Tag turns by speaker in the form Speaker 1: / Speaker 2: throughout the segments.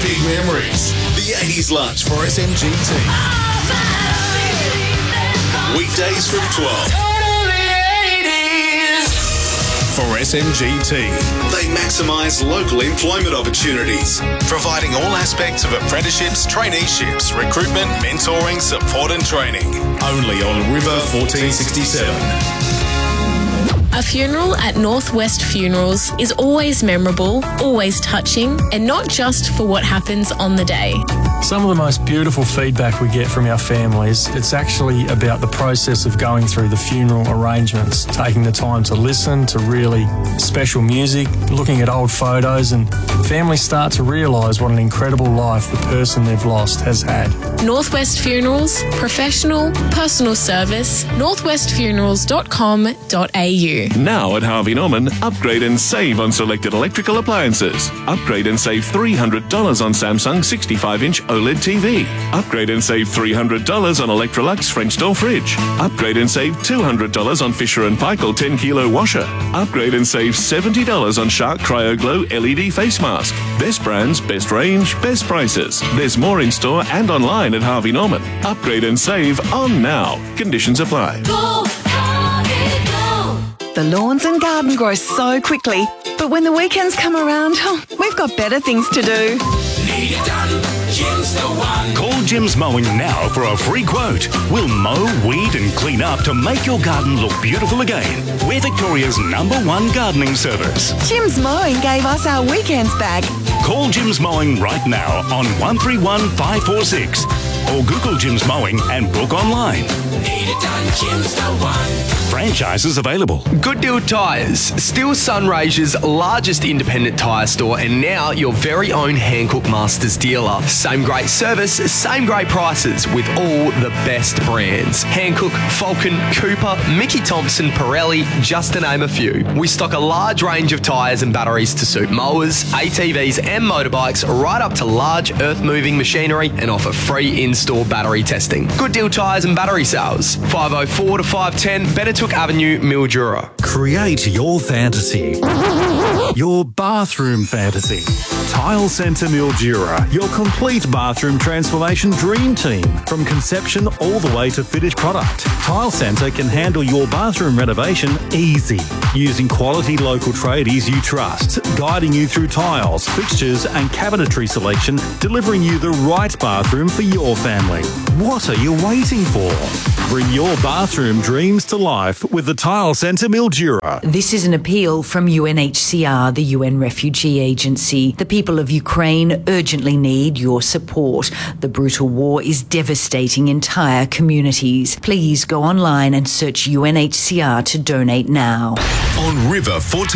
Speaker 1: Big memories. The 80s lunch for SMGT. Weekdays from 12. For SMGT, they maximise local employment opportunities, providing all aspects of apprenticeships, traineeships, recruitment, mentoring, support and training. Only on River 1467.
Speaker 2: A funeral at Northwest Funerals is always memorable, always touching, and not just for what happens on the day.
Speaker 3: Some of the most beautiful feedback we get from our families, it's actually about the process of going through the funeral arrangements, taking the time to listen to really special music, looking at old photos, and families start to realise what an incredible life the person they've lost has had.
Speaker 2: Northwest Funerals, professional, personal service, northwestfunerals.com.au.
Speaker 4: Now at Harvey Norman, upgrade and save on selected electrical appliances. Upgrade and save $300 on Samsung 65-inch OLED TV. Upgrade and save $300 on Electrolux French door fridge. Upgrade and save $200 on Fisher & Paykel 10-kilo washer. Upgrade and save $70 on Shark Cryo Glow LED face mask. Best brands, best range, best prices. There's more in store and online at Harvey Norman. Upgrade and save on now. Conditions apply.
Speaker 5: Go, Harvey, go.
Speaker 6: The lawns and garden grow so quickly, but when the weekends come around, we've got better things to do.
Speaker 5: Need it done, Jim's the one.
Speaker 7: Call Jim's Mowing now for a free quote. We'll mow, weed and clean up to make your garden look beautiful again. We're Victoria's #1 gardening service.
Speaker 6: Jim's Mowing gave us our weekends back.
Speaker 7: Call Jim's Mowing right now on 131 546 or Google Jim's Mowing and book online.
Speaker 5: Need it done, Jim's the one.
Speaker 7: Franchises available.
Speaker 8: Good Deal Tyres, still Sunraysia's largest independent tyre store and now your very own Hankook Masters dealer. Same great service, same great prices with all the best brands. Hankook, Falcon, Cooper, Mickey Thompson, Pirelli, just to name a few. We stock a large range of tyres and batteries to suit mowers, ATVs and motorbikes right up to large earth-moving machinery and offer free in-store battery testing. Good Deal Tyres and battery sales, 504 to 510 Benetook Avenue, Mildura.
Speaker 9: Create your fantasy. Your bathroom fantasy. Tile Centre Mildura, your complete bathroom transformation dream team. From conception all the way to finished product. Tile Centre can handle your bathroom renovation easy. Using quality local tradies you trust, guiding you through tiles, fixtures and cabinetry selection, delivering you the right bathroom for your family. What are you waiting for? Bring your bathroom dreams to life with the Tile Centre Mildura.
Speaker 10: This is an appeal from UNHCR, the UN Refugee Agency. The people of Ukraine urgently need your support. The brutal war is devastating entire communities. Please go online and search UNHCR to donate now.
Speaker 1: On River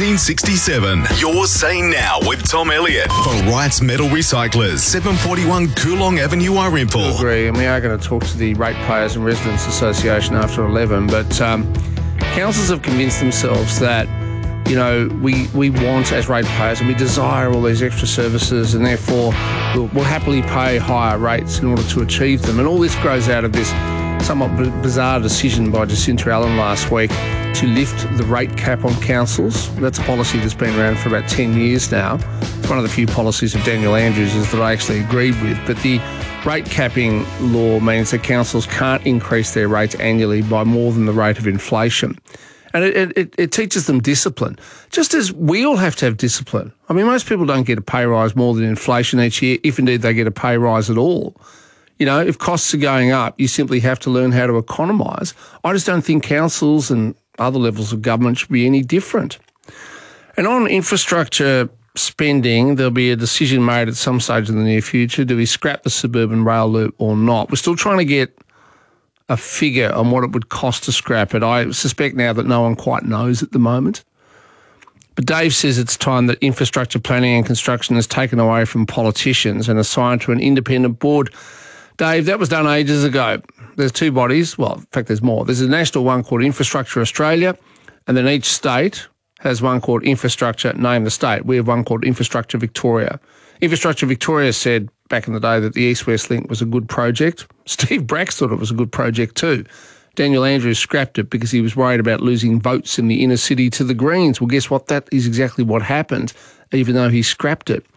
Speaker 1: 1467, your Say Now with Tom Elliott for Wrights Metal Recyclers, 741 Coolong Avenue, Warimple.
Speaker 11: I agree, and we are going to talk to the Ratepayers and Residents Association after 11, but councils have convinced themselves that, you know, we want as ratepayers and we desire all these extra services and therefore we'll happily pay higher rates in order to achieve them. And all this grows out of this somewhat bizarre decision by Jacinta Allen last week to lift the rate cap on councils. That's a policy that's been around for about 10 years now. It's one of the few policies of Daniel Andrews that I actually agreed with. But the rate capping law means that councils can't increase their rates annually by more than the rate of inflation. And it teaches them discipline, just as we all have to have discipline. I mean, most people don't get a pay rise more than inflation each year, if indeed they get a pay rise at all. You know, if costs are going up, you simply have to learn how to economise. I just don't think councils and other levels of government should be any different. And on infrastructure spending, there'll be a decision made at some stage in the near future. Do we scrap the suburban rail loop or not? We're still trying to get a figure on what it would cost to scrap it. I suspect now that no one quite knows at the moment. But Dave says it's time that infrastructure planning and construction is taken away from politicians and assigned to an independent board. Dave, that was done ages ago. There's two bodies. Well, in fact, there's more. There's a national one called Infrastructure Australia, and then each state has one called Infrastructure, name the state. We have one called Infrastructure Victoria. Infrastructure Victoria said back in the day that the East-West Link was a good project. Steve Bracks thought it was a good project too. Daniel Andrews scrapped it because he was worried about losing votes in the inner city to the Greens. Well, guess what? That is exactly what happened, even though he scrapped it.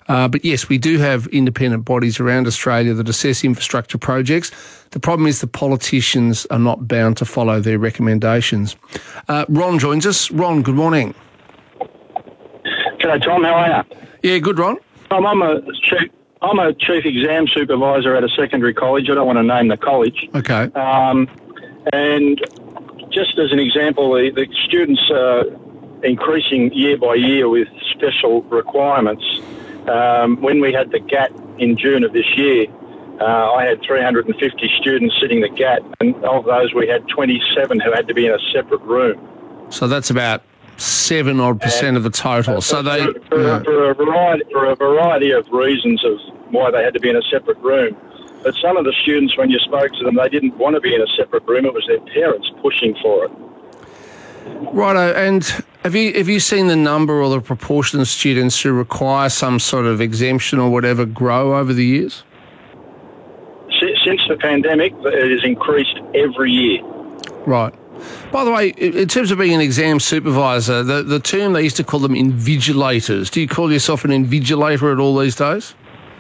Speaker 11: But yes, we do have independent bodies around Australia that assess infrastructure projects. The problem is the politicians are not bound to follow their recommendations. Ron joins us. Ron, good morning.
Speaker 12: G'day, Tom. How are you?
Speaker 11: Yeah, good, Ron.
Speaker 12: I'm a chief exam supervisor at a secondary college. I don't want to name the college.
Speaker 11: Okay.
Speaker 12: And just as an example, the students are increasing year by year with special requirements. When we had the GAT in June of this year, I had 350 students sitting the GAT, and of those we had 27 who had to be in a separate room.
Speaker 11: So that's about 7% of the total. So they
Speaker 12: for a variety of reasons of why they had to be in a separate room. But some of the students, when you spoke to them, they didn't want to be in a separate room. It was their parents pushing for it.
Speaker 11: Righto. And have you seen the number or the proportion of students who require some sort of exemption or whatever grow over the years?
Speaker 12: Since the pandemic, it has increased every year.
Speaker 11: Right. By the way, in terms of being an exam supervisor, the term they used to call them invigilators. Do you call yourself an invigilator at all these days?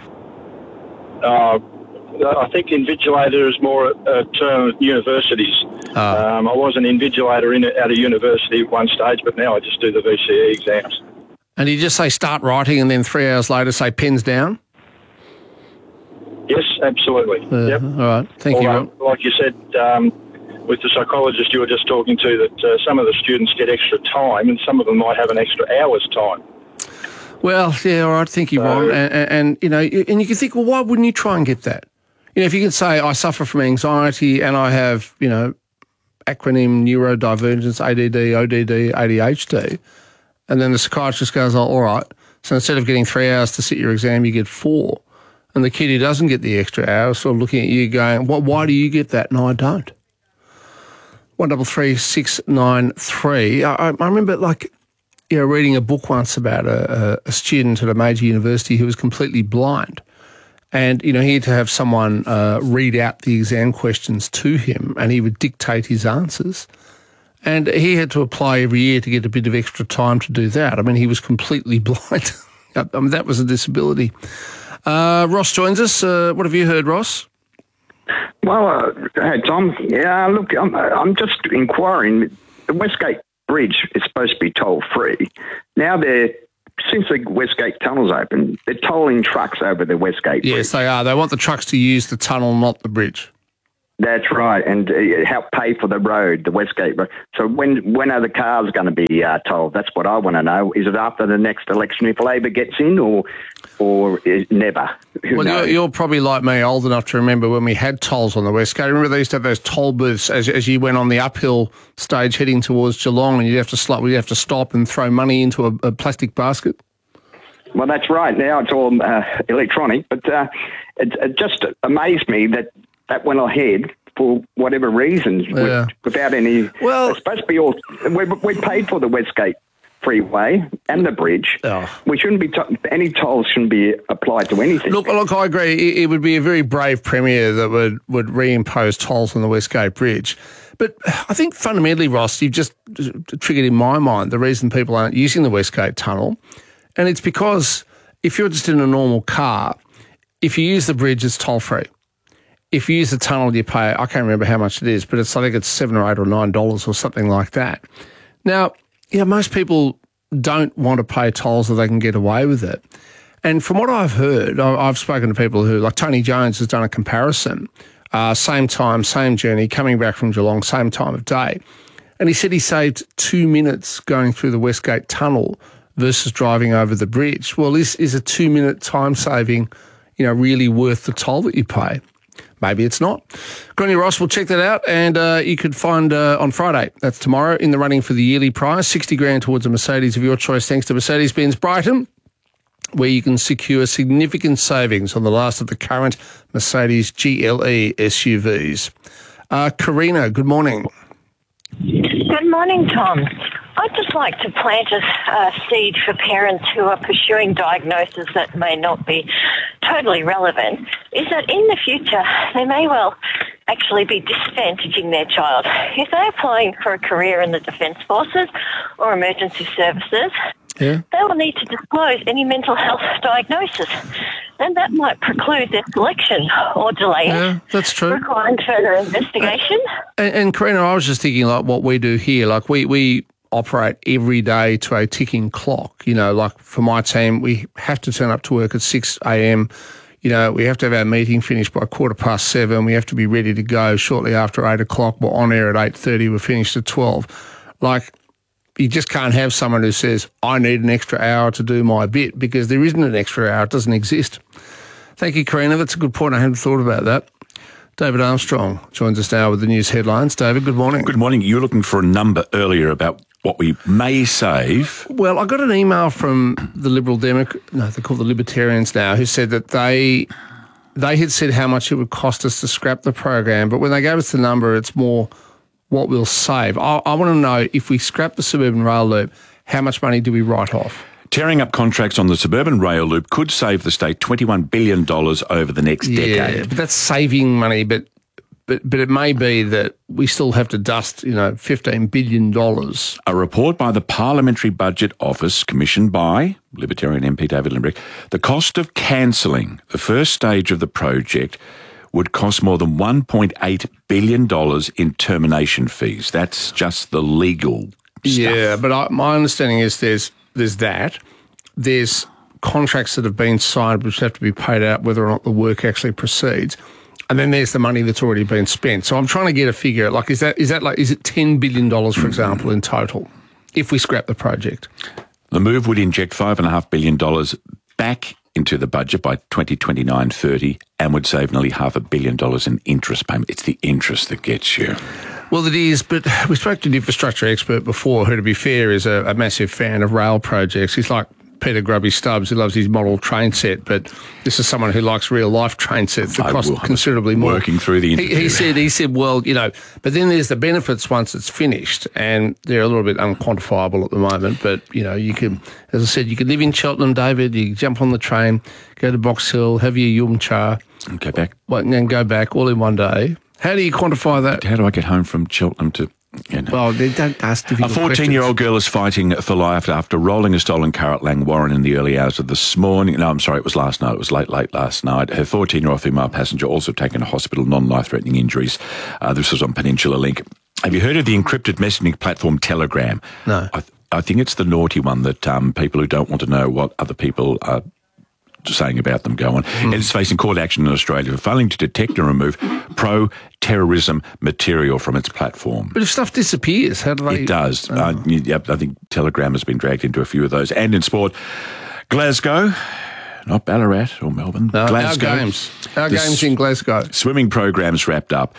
Speaker 12: I think invigilator is more a term at universities. I was an invigilator at a university at one stage, but now I just do the VCE exams.
Speaker 11: And you just say start writing and then 3 hours later say pens down?
Speaker 12: Yes, absolutely. Yep.
Speaker 11: All right. Thank you.
Speaker 12: Like you said, with the psychologist you were just talking to, that some of the students get extra time and some of them might have an extra hour's time.
Speaker 11: Well, yeah, all right. Thank you, Ron. And you know, and you can think, well, why wouldn't you try and get that? You know, if you can say, I suffer from anxiety and I have, you know, acronym neurodivergence, ADD, ODD, ADHD, and then the psychiatrist goes, oh, all right, so instead of getting 3 hours to sit your exam, you get 4. And the kid who doesn't get the extra hours sort of looking at you going, why do you get that and I don't? 133693. I remember, like, you know, reading a book once about a student at a major university who was completely blind. And, you know, he had to have someone read out the exam questions to him and he would dictate his answers. And he had to apply every year to get a bit of extra time to do that. I mean, he was completely blind. I mean, that was a disability. Ross joins us. What have you heard, Ross?
Speaker 13: Well, hey, Tom. Yeah, look, I'm just inquiring. The Westgate Bridge is supposed to be toll-free. Now since the Westgate Tunnel's open, they're tolling trucks over the Westgate Bridge.
Speaker 11: Yes, they are. They want the trucks to use the tunnel, not the bridge.
Speaker 13: That's right, and help pay for the road, the Westgate Road. So when are the cars going to be tolled? That's what I want to know. Is it after the next election if Labor gets in, or never? Who knows?
Speaker 11: You're probably like me, old enough to remember when we had tolls on the Westgate. Remember they used to have those toll booths as you went on the uphill stage heading towards Geelong, and you'd have to stop and throw money into a plastic basket?
Speaker 13: Well, that's right. Now it's all electronic, but it just amazed me that went ahead for whatever reasons without any... Well, it's supposed to be all... We paid for the Westgate Freeway and the bridge.
Speaker 11: Oh.
Speaker 13: We shouldn't be... any tolls shouldn't be applied to anything.
Speaker 11: Look, I agree. It would be a very brave Premier that would reimpose tolls on the Westgate Bridge. But I think fundamentally, Ross, you've just triggered in my mind the reason people aren't using the Westgate Tunnel. And it's because if you're just in a normal car, if you use the bridge, it's toll-free. If you use the tunnel, you pay, I can't remember how much it is, but I think it's $7 or $8 or $9 or something like that. Now, you know, most people don't want to pay tolls so they can get away with it. And from what I've heard, I've spoken to people who, like Tony Jones has done a comparison, same time, same journey, coming back from Geelong, same time of day. And he said he saved 2 minutes going through the Westgate Tunnel versus driving over the bridge. Well, is a 2-minute time saving, you know, really worth the toll that you pay? Maybe it's not. Granny Ross, we'll check that out, and you could find on Friday, that's tomorrow, in the running for the yearly prize, 60 grand towards a Mercedes of your choice, thanks to Mercedes-Benz Brighton, where you can secure significant savings on the last of the current Mercedes GLE SUVs. Karina, good morning.
Speaker 14: Good morning, Tom. I'd just like to plant a seed for parents who are pursuing diagnoses that may not be totally relevant, is that in the future they may well actually be disadvantaging their child. If they're applying for a career in the Defence Forces or emergency services,
Speaker 11: Yeah.
Speaker 14: they will need to disclose any mental health diagnosis, and that might preclude their selection or delay it.
Speaker 11: Yeah, that's true.
Speaker 14: Requiring further investigation.
Speaker 11: And Karina, I was just thinking like what we do here, like we operate every day to a ticking clock. You know, like for my team, we have to turn up to work at 6 a.m. You know, we have to have our meeting finished by 7:15. We have to be ready to go shortly after 8 o'clock. We're on air at 8:30. We're finished at 12. Like, you just can't have someone who says, I need an extra hour to do my bit, because there isn't an extra hour. It doesn't exist. Thank you, Karina. That's a good point. I hadn't thought about that. David Armstrong joins us now with the news headlines. David, good morning.
Speaker 15: Good morning. You were looking for a number earlier about what we may save.
Speaker 11: Well, I got an email from the Liberal Democrat, no, they're called the Libertarians now, who said that they had said how much it would cost us to scrap the program, but when they gave us the number, it's more what we'll save. I want to know, if we scrap the suburban rail loop, how much money do we write off?
Speaker 15: Tearing up contracts on the suburban rail loop could save the state $21 billion over the next decade.
Speaker 11: Yeah, but that's saving money, but it may be that we still have to dust, $15 billion.
Speaker 15: A report by the Parliamentary Budget Office, commissioned by Libertarian MP David Limbrick, the cost of cancelling the first stage of the project would cost more than $1.8 billion in termination fees. That's just the legal stuff.
Speaker 11: Yeah, but my understanding is there's that. There's contracts that have been signed which have to be paid out whether or not the work actually proceeds. And then there's the money that's already been spent. So I'm trying to get a figure. Like, is it $10 billion, for example, in total, if we scrap the project?
Speaker 15: The move would inject $5.5 billion back into the budget by 2029-30 and would save nearly $500 million in interest payment. It's the interest that gets you.
Speaker 11: Well, it is, but we spoke to an infrastructure expert before who, to be fair, is a massive fan of rail projects. He's like Peter Grubby Stubbs, who loves his model train set, but this is someone who likes real-life train sets that cost considerably more.
Speaker 15: Working through the interview.
Speaker 11: He said, well, but then there's the benefits once it's finished, and they're a little bit unquantifiable at the moment, but, you can, as I said, you can live in Cheltenham, David, you jump on the train, go to Box Hill, have your yum cha.
Speaker 15: And go back.
Speaker 11: And then go back all in one day. How do you quantify that?
Speaker 15: How do I get home from Cheltenham to...
Speaker 11: Well, they don't ask difficult questions.
Speaker 15: A 14-year-old girl is fighting for life after rolling a stolen car at Langwarrin in the early hours of this morning. No, I'm sorry, it was last night. It was late last night. Her 14-year-old female passenger also taken to hospital, non-life-threatening injuries. This was on Peninsula Link. Have you heard of the encrypted messaging platform Telegram?
Speaker 11: No.
Speaker 15: I think it's the naughty one that people who don't want to know what other people are saying about them go on. And it's facing court action in Australia for failing to detect and remove pro-terrorism material from its platform.
Speaker 11: But if stuff disappears, how do they...
Speaker 15: It does. I think Telegram has been dragged into a few of those. And in sport, Glasgow, not Ballarat or Melbourne.
Speaker 11: No,
Speaker 15: Glasgow.
Speaker 11: Our games in Glasgow.
Speaker 15: Swimming program's wrapped up.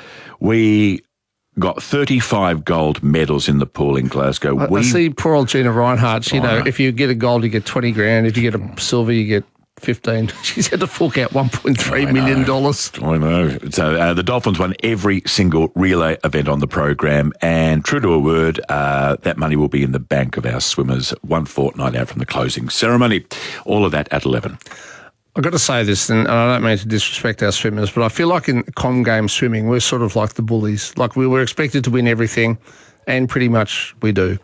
Speaker 15: We got 35 gold medals in the pool in Glasgow.
Speaker 11: I see poor old Gina Reinhardt. If you get a gold, you get 20 grand. If you get a silver, you get 15. She's had to fork out $1.3 million.
Speaker 15: I know. So the Dolphins won every single relay event on the program, and true to a word, that money will be in the bank of our swimmers 1 fortnight out from the closing ceremony. All of that at 11.
Speaker 11: I've got to say this, and I don't mean to disrespect our swimmers, but I feel like in com game swimming, we're sort of like the bullies. Like we were expected to win everything, and pretty much we do.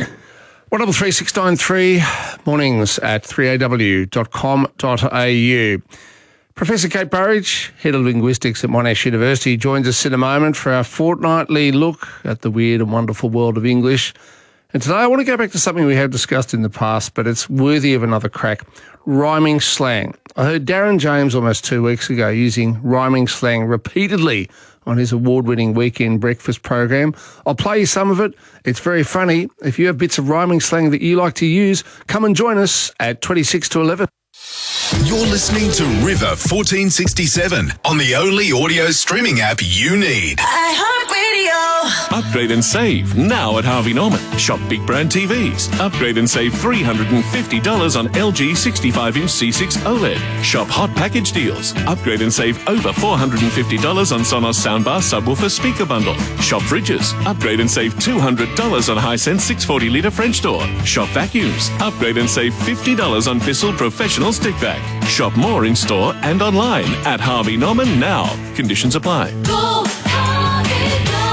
Speaker 11: 133693 mornings at 3aw.com.au. Professor Kate Burridge, Head of Linguistics at Monash University, joins us in a moment for our fortnightly look at the weird and wonderful world of English. And today I want to go back to something we have discussed in the past, but it's worthy of another crack: rhyming slang. I heard Darren James almost 2 weeks ago using rhyming slang repeatedly on his award-winning weekend breakfast program. I'll play you some of it. It's very funny. If you have bits of rhyming slang that you like to use, come and join us at 26 to 11.
Speaker 1: You're listening to River 1467 on the only audio streaming app you need.
Speaker 4: Upgrade and save now at Harvey Norman. Shop big brand TVs. Upgrade and save $350 on LG 65-inch C6 OLED. Shop hot package deals. Upgrade and save over $450 on Sonos soundbar subwoofer speaker bundle. Shop fridges. Upgrade and save $200 on Hisense 640-litre French door. Shop vacuums. Upgrade and save $50 on Bissell Professional stick vac. Shop more in store and online at Harvey Norman now. Conditions apply.
Speaker 5: Go, Harvey, go.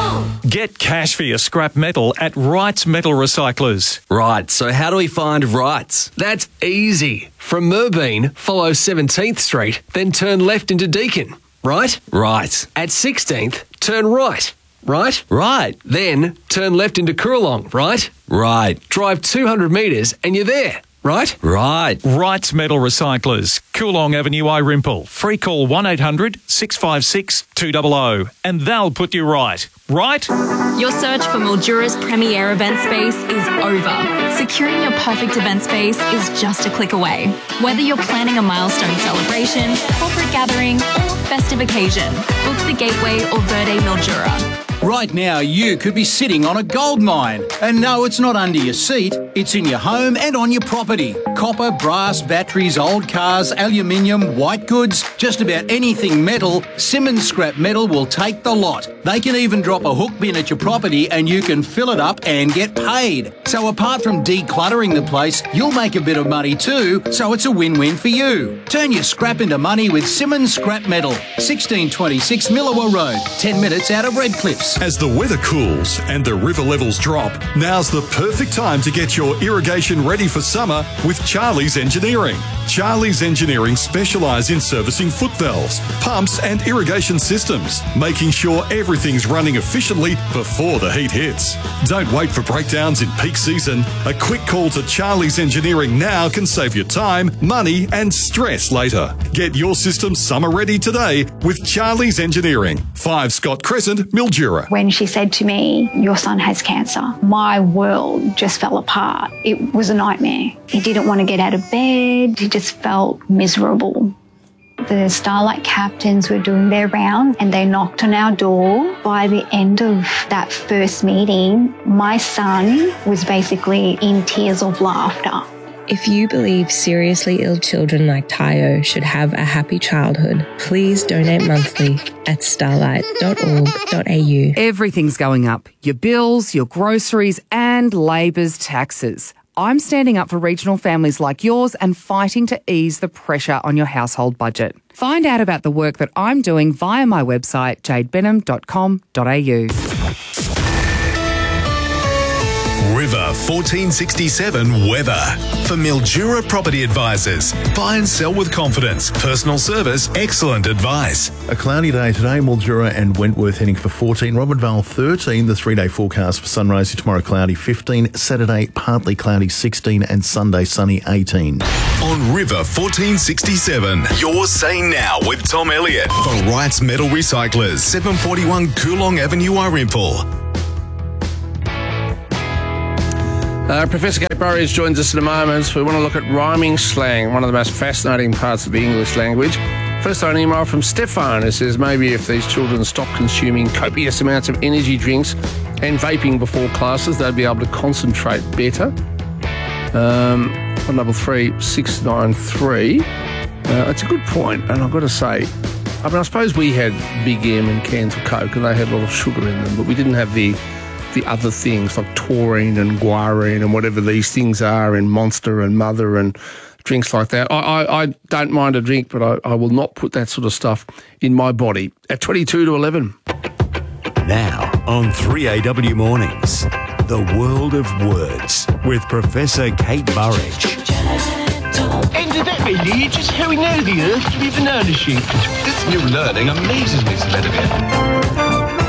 Speaker 16: Get cash for your scrap metal at Wright's Metal Recyclers.
Speaker 8: Right, so how do we find Wright's? That's easy. From Merbein, follow 17th Street, then turn left into Deakin. Right? Right. At 16th, turn right. Right? Right. Then turn left into Coorong. Right? Right. Drive 200 metres and you're there. Right? Right.
Speaker 16: Wright's Metal Recyclers, Coorong Avenue, Irimple. Free call 1800 656 200 and they'll put you right. Right?
Speaker 17: Your search for Mildura's premier event space is over. Securing your perfect event space is just a click away. Whether you're planning a milestone celebration, corporate gathering, or festive occasion, book the Gateway or Verde Mildura.
Speaker 18: Right now, you could be sitting on a gold mine. And no, it's not under your seat. It's in your home and on your property. Copper, brass, batteries, old cars, aluminium, white goods, just about anything metal, Simmons Scrap Metal will take the lot. They can even drop a hook bin at your property and you can fill it up and get paid. So apart from decluttering the place, you'll make a bit of money too, so it's a win-win for you. Turn your scrap into money with Simmons Scrap Metal, 1626 Millawa Road, 10 minutes out of Redcliffs.
Speaker 19: As the weather cools and the river levels drop, now's the perfect time to get your irrigation ready for summer with Charlie's Engineering. Charlie's Engineering specialise in servicing foot valves, pumps and irrigation systems, making sure everything's running efficiently before the heat hits. Don't wait for breakdowns in peak season. A quick call to Charlie's Engineering now can save you time, money and stress later. Get your system summer ready today with Charlie's Engineering, 5 Scott Crescent, Mildura.
Speaker 20: When she said to me, "Your son has cancer," my world just fell apart. It was a nightmare. He didn't want to get out of bed. He just felt miserable. The Starlight captains were doing their round and they knocked on our door. By the end of that first meeting, my son was basically in tears of laughter.
Speaker 2: If you believe seriously ill children like Tayo should have a happy childhood, please donate monthly at starlight.org.au.
Speaker 21: Everything's going up. Your bills, your groceries and Labor's taxes. I'm standing up for regional families like yours and fighting to ease the pressure on your household budget. Find out about the work that I'm doing via my website, jadebenham.com.au.
Speaker 1: River 1467 weather. For Mildura Property Advisors. Buy and sell with confidence. Personal service, excellent advice.
Speaker 22: A cloudy day today, Mildura and Wentworth heading for 14, Robinvale 13, the 3-day forecast for sunrise tomorrow cloudy 15, Saturday partly cloudy 16 and Sunday sunny 18.
Speaker 1: On River 1467, you're saying now with Tom Elliott for Wright's Metal Recyclers, 741 Coorong Avenue, Irimple.
Speaker 11: Professor Kate Burridge joins us in a moment. We want to look at rhyming slang, one of the most fascinating parts of the English language. First, an email from Stefan who says maybe if these children stop consuming copious amounts of energy drinks and vaping before classes, they'd be able to concentrate better. 133693. It's a good point, and I've got to say, I suppose we had Big M and cans of Coke, and they had a lot of sugar in them, but we didn't have the other things like taurine and guarine and whatever these things are, and Monster and Mother and drinks like that. I don't mind a drink, but I will not put that sort of stuff in my body. At 22 to 11.
Speaker 23: Now on 3AW Mornings, the world of words with Professor Kate Burridge.
Speaker 24: Incidentally, just how we know the Earth to be banana shaped. This new learning amazes me, Spencer.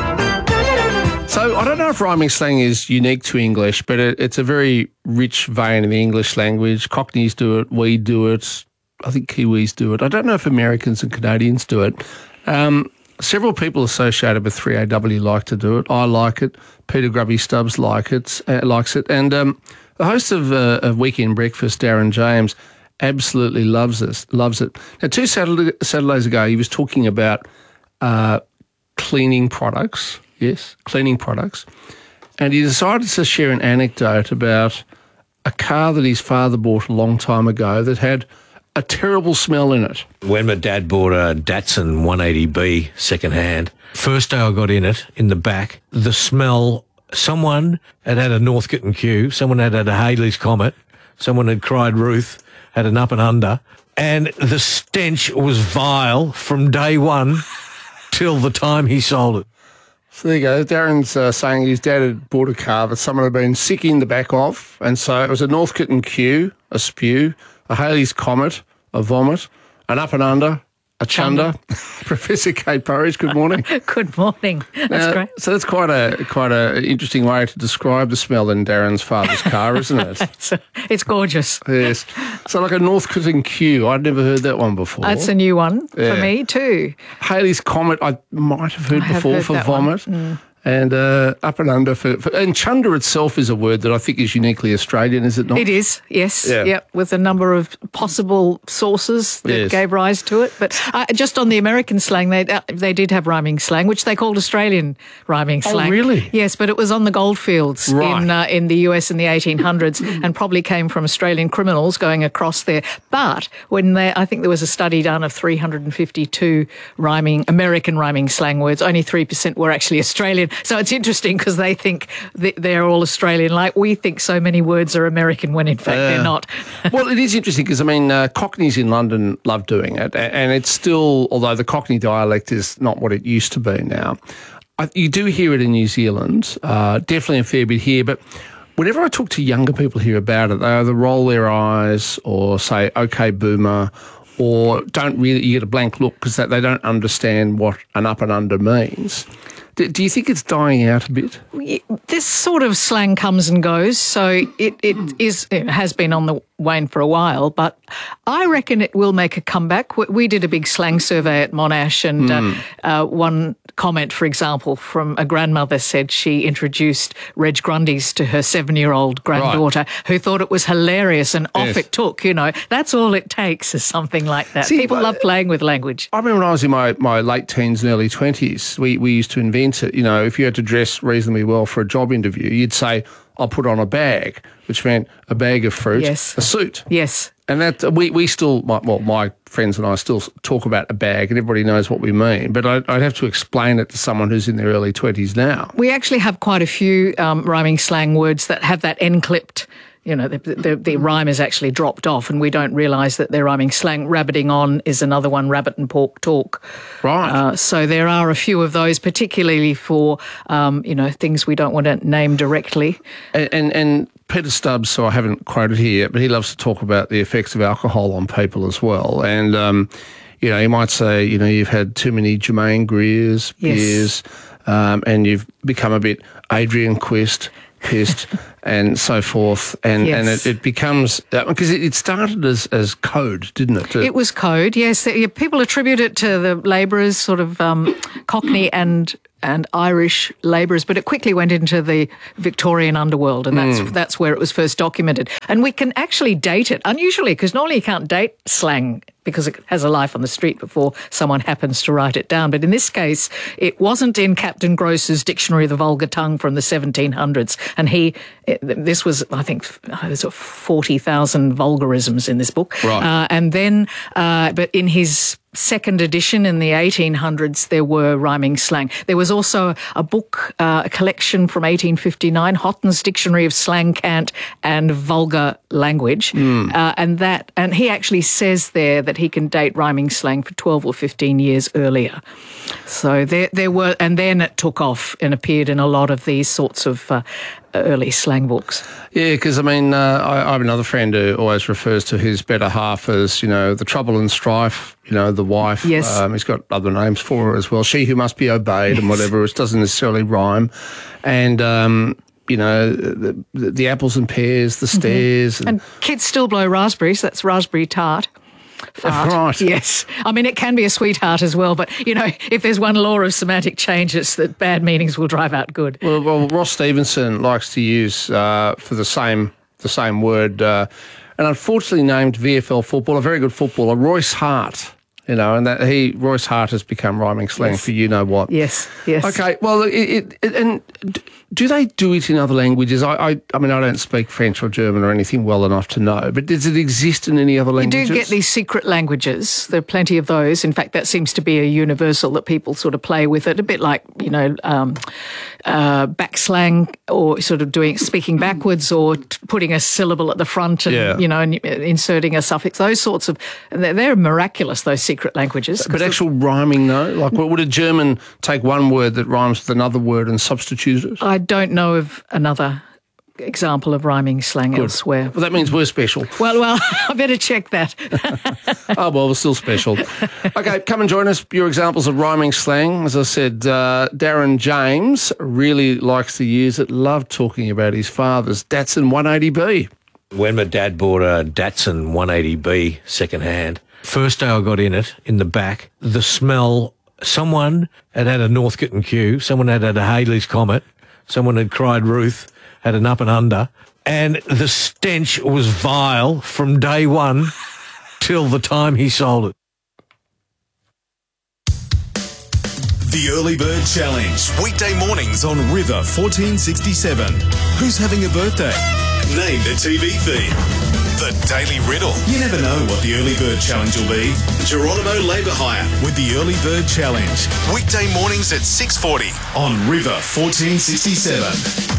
Speaker 11: So I don't know if rhyming slang is unique to English, but it's a very rich vein in the English language. Cockneys do it, we do it, I think Kiwis do it. I don't know if Americans and Canadians do it. Several people associated with 3AW like to do it. I like it. Peter Grubby Stubbs likes it. And the host of Weekend Breakfast, Darren James, absolutely loves it. Now, 2 Saturdays ago, he was talking about cleaning products. Yes, cleaning products. And he decided to share an anecdote about a car that his father bought a long time ago that had a terrible smell in it.
Speaker 25: When my dad bought a Datsun 180B second-hand, first day I got in it, in the back, the smell, someone had had a Northcote and Q, someone had had a Haley's Comet, someone had cried Ruth, had an Up and Under, and the stench was vile from day one till the time he sold it.
Speaker 11: So there you go. Darren's saying his dad had bought a car that someone had been sick in the back of, and so it was a Northcote Q, a spew, a Halley's Comet, a vomit, an up and under, a chunder. Professor Kate Porridge, good morning.
Speaker 3: Good morning. That's great.
Speaker 11: So that's quite a interesting way to describe the smell in Darren's father's car, isn't it?
Speaker 3: It's gorgeous.
Speaker 11: Yes. So like a Northcote Q. I'd never heard that one before.
Speaker 3: That's a new one for me too.
Speaker 11: Halley's Comet, I might have heard before for vomit. And up and under and chunder itself is a word that I think is uniquely Australian, is it not?
Speaker 3: It is, yes.
Speaker 11: Yeah.
Speaker 3: Yep, with a number of possible sources that gave rise to it. But just on the American slang, they did have rhyming slang, which they called Australian rhyming slang.
Speaker 11: Oh, really?
Speaker 3: Yes, but it was on the goldfields in the US in the 1800s and probably came from Australian criminals going across there. But I think there was a study done of 352 American rhyming slang words, only 3% were actually Australian. So it's interesting because they think they're all Australian, like we think so many words are American when in fact they're not.
Speaker 11: Well, it is interesting because, Cockneys in London love doing it, and it's still, although the Cockney dialect is not what it used to be now, you do hear it in New Zealand, definitely a fair bit here, but whenever I talk to younger people here about it, they either roll their eyes or say, okay, boomer, or you get a blank look because they don't understand what an up and under means. Do you think it's dying out a bit?
Speaker 3: This sort of slang comes and goes, so it has been on the wane for a while, but I reckon it will make a comeback. We did a big slang survey at Monash, and one comment, for example, from a grandmother said she introduced Reg Grundy's to her 7-year-old granddaughter, who thought it was hilarious, and off it took. That's all it takes is something like that. People love playing with language.
Speaker 11: I remember when I was in my late teens and early 20s, we used to invent it. If you had to dress reasonably well for a job interview, you'd say, I'll put on a bag, which meant a bag of fruit, a suit.
Speaker 3: Yes.
Speaker 11: And that we still, my friends and I still talk about a bag, and everybody knows what we mean. But I'd have to explain it to someone who's in their early 20s now.
Speaker 3: We actually have quite a few rhyming slang words that have that end clipped. The rhyme is actually dropped off and we don't realise that they're rhyming slang. Rabbiting on is another one, rabbit and pork talk.
Speaker 11: Right.
Speaker 3: So there are a few of those, particularly for, things we don't want to name directly.
Speaker 11: And Peter Stubbs, so I haven't quoted here, but he loves to talk about the effects of alcohol on people as well. And, he might say, you've had too many Jermaine Greer's beers, and you've become a bit Adrian Quest, pissed, and so forth, and it becomes because it started as code, didn't it?
Speaker 3: It was code, yes. People attribute it to the labourers, sort of Cockney and Irish labourers, but it quickly went into the Victorian underworld, and that's where it was first documented. And we can actually date it, unusually, because normally you can't date slang because it has a life on the street before someone happens to write it down. But in this case, it wasn't in Captain Gross's Dictionary of the Vulgar Tongue from the 1700s. And this was, I think, there's 40,000 vulgarisms in this book. Right. But in his second edition in the 1800s, there were rhyming slang. There was also a book, a collection from 1859, Hotton's Dictionary of Slang, Cant and Vulgar Language. And he actually says there that he can date rhyming slang for 12 or 15 years earlier. So there were, and then it took off and appeared in a lot of these sorts of early slang books.
Speaker 11: Yeah, because I have another friend who always refers to his better half as, the trouble and strife, the wife.
Speaker 3: Yes.
Speaker 11: He's got other names for her as well. She who must be obeyed and whatever, which doesn't necessarily rhyme. And, the apples and pears, the stairs.
Speaker 3: And kids still blow raspberries. That's raspberry tart. Fart.
Speaker 11: Right.
Speaker 3: Yes. It can be a sweetheart as well, but, if there's one law of semantic change, it's that bad meanings will drive out good.
Speaker 11: Well, Ross Stevenson likes to use for the same word, and unfortunately named VFL footballer, a very good footballer, Royce Hart. Royce Hart has become rhyming slang for you know what.
Speaker 3: Yes.
Speaker 11: Okay, well, and do they do it in other languages? I don't speak French or German or anything well enough to know, but does it exist in any other languages?
Speaker 3: You do get these secret languages. There are plenty of those. In fact, that seems to be a universal that people sort of play with it, a bit like, backslang or sort of speaking backwards or putting a syllable at the front and, and inserting a suffix. Those sorts of, they're miraculous, those secret secret languages.
Speaker 11: But actual rhyming, though? Like, would a German take one word that rhymes with another word and substitute it?
Speaker 3: I don't know of another example of rhyming slang elsewhere.
Speaker 11: Well, that means we're special.
Speaker 3: Well, I better check that.
Speaker 11: Oh, well, we're still special. Okay, come and join us. Your examples of rhyming slang. As I said, Darren James really likes to use it. Loved talking about his father's Datsun 180B.
Speaker 25: When my dad bought a Datsun 180B second hand, first day I got in it, in the back, the smell, someone had had a Northcote Q, someone had had a Haley's Comet, someone had cried Ruth, had an Up and Under, and the stench was vile from day one till the time he sold it.
Speaker 1: The Early Bird Challenge, weekday mornings on River 1467. Who's having a birthday? Name the TV theme. The Daily Riddle. You never know what the Early Bird Challenge will be. Geronimo Labour Hire with the Early Bird Challenge. Weekday mornings at 6:40 on River 1467.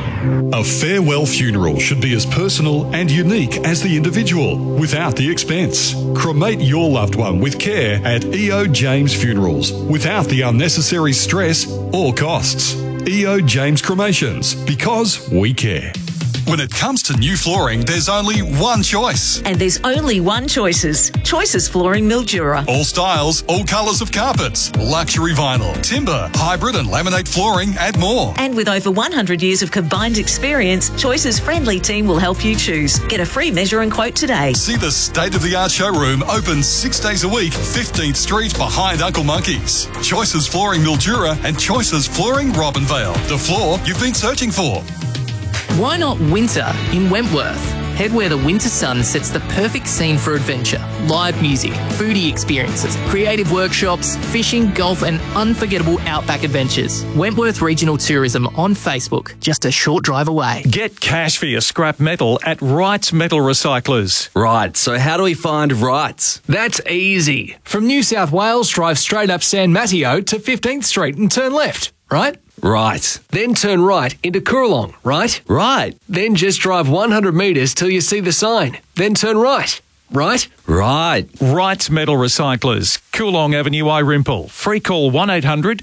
Speaker 19: A farewell funeral should be as personal and unique as the individual, without the expense. Cremate your loved one with care at E.O. James Funerals, without the unnecessary stress or costs. E.O. James Cremations, because we care.
Speaker 6: When it comes to new flooring, there's only one choice.
Speaker 7: And there's only one Choices. Choices Flooring Mildura.
Speaker 6: All styles, all colours of carpets, luxury vinyl, timber, hybrid and laminate flooring and more.
Speaker 7: And with over 100 years of combined experience, Choices' friendly team will help you choose. Get a free measure and quote today.
Speaker 6: See the state-of-the-art showroom open 6 days a week, 15th Street behind Uncle Monkey's. Choices Flooring Mildura and Choices Flooring Robinvale. The floor you've been searching for.
Speaker 9: Why not winter in Wentworth? Head where the winter sun sets the perfect scene for adventure. Live music, foodie experiences, creative workshops, fishing, golf and unforgettable outback adventures. Wentworth Regional Tourism on Facebook, just a short drive away.
Speaker 16: Get cash for your scrap metal at Wright's Metal Recyclers.
Speaker 10: Right, so how do we find Wright's?
Speaker 12: That's easy. From New South Wales, drive straight up San Mateo to 15th Street and turn left, right?
Speaker 10: Right.
Speaker 12: Then turn right into Coorong, right?
Speaker 10: Right.
Speaker 12: Then just drive 100 metres till you see the sign. Then turn right, right?
Speaker 10: Right.
Speaker 16: Wright's Metal Recyclers, Coorong Avenue, Irimple. Free call 1800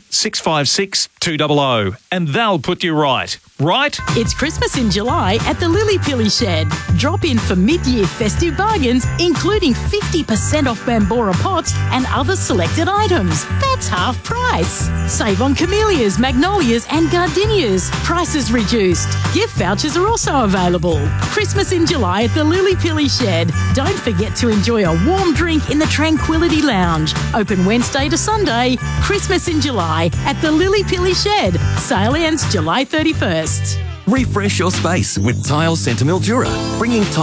Speaker 16: 656 200 and they'll put you right. Right?
Speaker 26: It's Christmas in July at the Lily Pilly Shed. Drop in for mid-year festive bargains, including 50% off Bambora pots and other selected items. That's half price. Save on camellias, magnolias and gardenias. Prices reduced. Gift vouchers are also available. Christmas in July at the Lily Pilly Shed. Don't forget to enjoy a warm drink in the Tranquility Lounge. Open Wednesday to Sunday. Christmas in July at the Lily Pilly Shed. Sale ends July 31st.
Speaker 27: Refresh your space with Tile Centre Mildura, bringing